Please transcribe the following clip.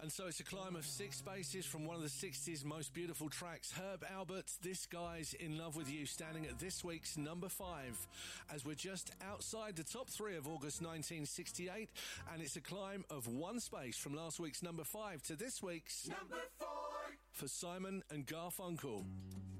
And so it's a climb of 6 spaces from one of the 60s most beautiful tracks. Herb Alpert, This Guy's in Love With You, standing at this week's number 5, as we're just outside the top 3 of August 1968, and it's a climb of 1 space from last week's number 5 to this week's number 4 for Simon and Garfunkel.